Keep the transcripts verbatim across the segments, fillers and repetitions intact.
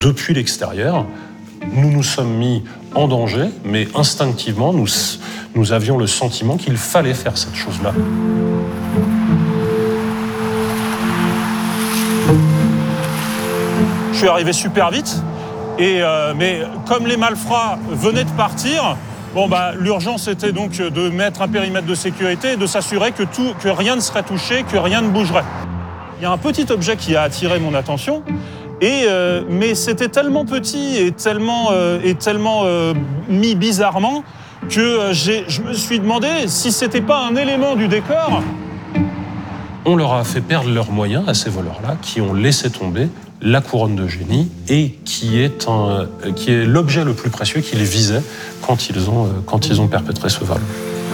Depuis l'extérieur, nous nous sommes mis en danger, mais instinctivement, nous, nous avions le sentiment qu'il fallait faire cette chose-là. Je suis arrivé super vite, et, euh, mais comme les malfrats venaient de partir, bon, bah, l'urgence était donc de mettre un périmètre de sécurité et de s'assurer que, tout, que rien ne serait touché, que rien ne bougerait. Il y a un petit objet qui a attiré mon attention, et, euh, mais c'était tellement petit et tellement, euh, et tellement euh, mis bizarrement que euh, j'ai, je me suis demandé si c'était pas un élément du décor. On leur a fait perdre leurs moyens à ces voleurs-là, qui ont laissé tomber la couronne de génie et qui est, un, qui est l'objet le plus précieux qu'ils visaient quand ils ont, quand ils ont perpétré ce vol.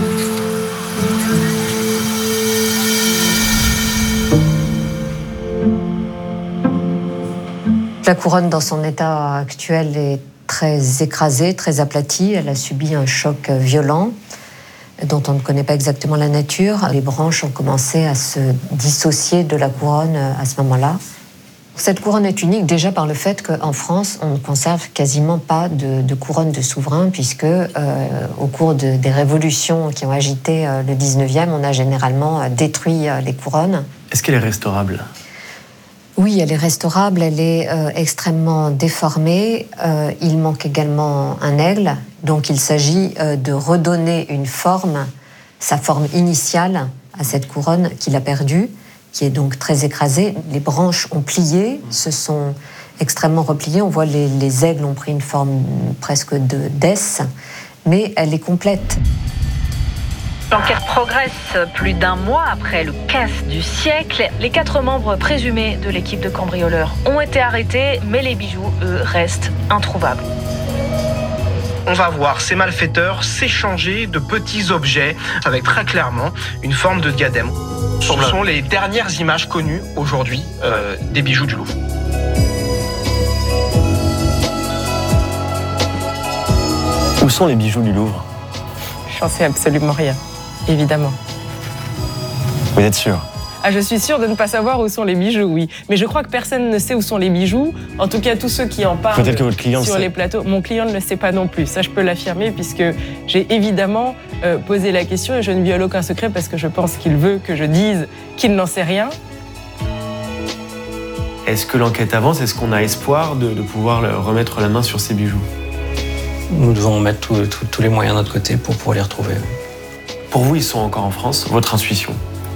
La couronne, dans son état actuel, est très écrasée, très aplatie. Elle a subi un choc violent dont on ne connaît pas exactement la nature. Les branches ont commencé à se dissocier de la couronne à ce moment-là. Cette couronne est unique déjà par le fait qu'en France, on ne conserve quasiment pas de, de couronne de souverain, puisque euh, au cours de, des révolutions qui ont agité euh, le dix-neuvième, on a généralement euh, détruit euh, les couronnes. Est-ce qu'elle est restaurable ? Oui, elle est restaurable, elle est euh, extrêmement déformée. Euh, il manque également un aigle, donc il s'agit euh, de redonner une forme, sa forme initiale à cette couronne qu'il a perdue, qui est donc très écrasée. Les branches ont plié, se sont extrêmement repliées. On voit les, les aigles ont pris une forme presque de d'S, mais elle est complète. L'enquête progresse plus d'un mois après le casse du siècle. Les quatre membres présumés de l'équipe de cambrioleurs ont été arrêtés, mais les bijoux, eux, restent introuvables. On va voir ces malfaiteurs s'échanger de petits objets avec très clairement une forme de diadème. Ce sont les dernières images connues aujourd'hui euh, des bijoux du Louvre. Où sont les bijoux du Louvre ? J'en sais absolument rien, évidemment. Vous êtes sûr ? Ah, je suis sûre de ne pas savoir où sont les bijoux, oui. Mais je crois que personne ne sait où sont les bijoux. En tout cas, tous ceux qui en parlent Peut-être que votre client sur le les sait. plateaux. Mon client ne le sait pas non plus. Ça, je peux l'affirmer, puisque j'ai évidemment euh, posé la question et je ne viole aucun secret parce que je pense qu'il veut que je dise qu'il n'en sait rien. Est-ce que l'enquête avance ? Est-ce qu'on a espoir de, de pouvoir le- remettre la main sur ces bijoux ? Nous devons mettre tous tout, tous les moyens de notre côté pour pouvoir les retrouver. Pour vous, ils sont encore en France. Votre intuition ?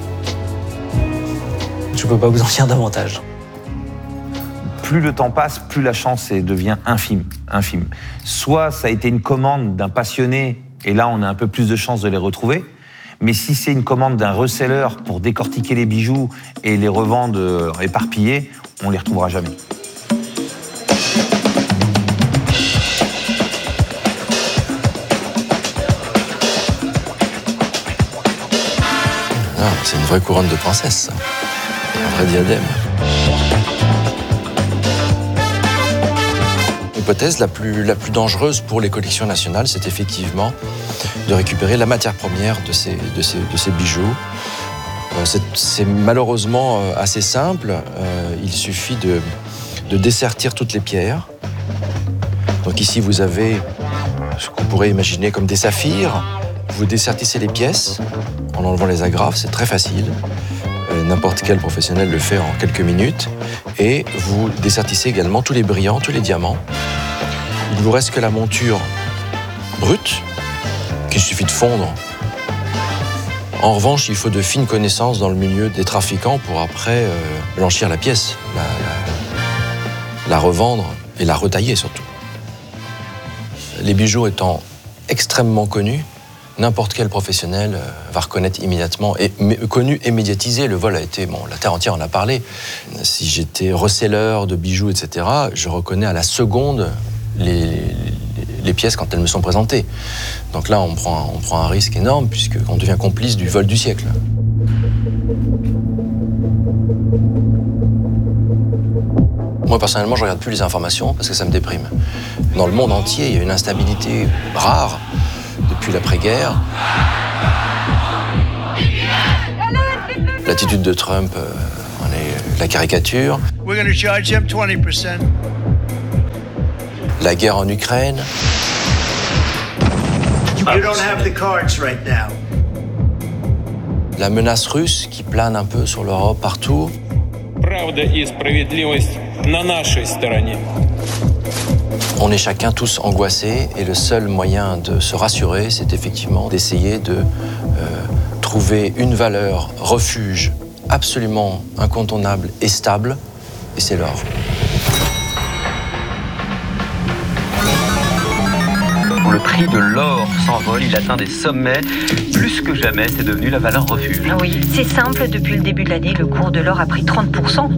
Je ne peux pas vous en dire davantage. Plus le temps passe, plus la chance est- devient infime, infime. Soit ça a été une commande d'un passionné, et là on a un peu plus de chances de les retrouver. Mais si c'est une commande d'un reseller pour décortiquer les bijoux et les revendre euh, éparpillés, on les retrouvera jamais. Ah, c'est une vraie couronne de princesse, ça. Un vrai diadème. L'hypothèse la plus, la plus dangereuse pour les collections nationales, c'est effectivement de récupérer la matière première de ces, de ces, de ces bijoux. Euh, c'est, c'est malheureusement euh, assez simple. Euh, il suffit de, de dessertir toutes les pierres. Donc ici, vous avez ce qu'on pourrait imaginer comme des saphirs. Vous dessertissez les pièces en enlevant les agrafes, c'est très facile. Euh, n'importe quel professionnel le fait en quelques minutes. Et vous dessertissez également tous les brillants, tous les diamants. Il ne vous reste que la monture brute, qu'il suffit de fondre. En revanche, il faut de fines connaissances dans le milieu des trafiquants pour après euh, blanchir la pièce, la, la, la revendre et la retailler surtout. Les bijoux étant extrêmement connus, n'importe quel professionnel va reconnaître immédiatement, et connu et médiatisé. Le vol a été, bon, la terre entière en a parlé. Si j'étais reseller de bijoux, et cetera, je reconnais à la seconde les, les, les pièces quand elles me sont présentées. Donc là, on prend, on prend un risque énorme puisqu'on devient complice du vol du siècle. Moi, personnellement, je ne regarde plus les informations parce que ça me déprime. Dans le monde entier, il y a une instabilité rare depuis l'après-guerre. L'attitude de Trump euh, en est la caricature. la guerre en Ukraine. You don't have the cards right now. La menace russe qui plane un peu sur l'Europe partout. On est chacun tous angoissés et le seul moyen de se rassurer, c'est effectivement d'essayer de euh, trouver une valeur refuge absolument incontournable et stable, et c'est l'or. Le prix de l'or s'envole, il atteint des sommets. Plus que jamais, c'est devenu la valeur refuge. Ah oui, c'est simple, depuis le début de l'année, le cours de l'or a pris trente pour cent.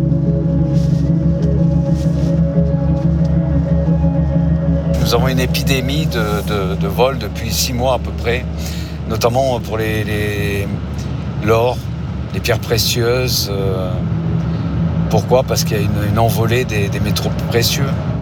Nous avons une épidémie de, de, de vol depuis six mois à peu près, notamment pour les, les, l'or, les pierres précieuses. Euh, pourquoi ? Parce qu'il y a une, une envolée des, des métaux précieux.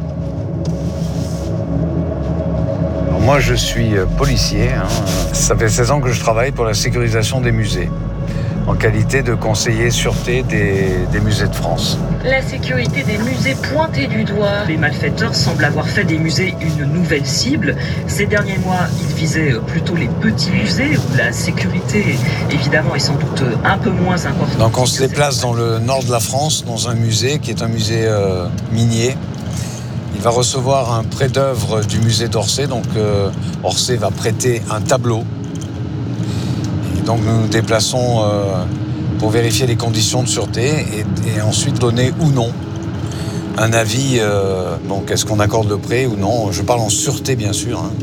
Moi, je suis policier. Hein. Ça fait seize ans que je travaille pour la sécurisation des musées, en qualité de conseiller sûreté des, des musées de France. La sécurité des musées pointée du doigt. Les malfaiteurs semblent avoir fait des musées une nouvelle cible. Ces derniers mois, ils visaient plutôt les petits musées, où la sécurité, évidemment, est sans doute un peu moins importante. Donc on se déplace dans le nord de la France, dans un musée qui est un musée euh, minier. Il va recevoir un prêt-d'œuvre du musée d'Orsay, donc euh, Orsay va prêter un tableau. Et donc nous nous déplaçons euh, pour vérifier les conditions de sûreté et, et ensuite donner ou non un avis. Euh, donc est-ce qu'on accorde le prêt ou non ? Je parle en sûreté bien sûr. Hein.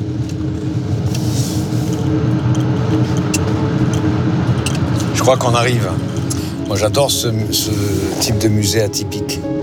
Je crois qu'on arrive. Moi j'adore ce, ce type de musée atypique.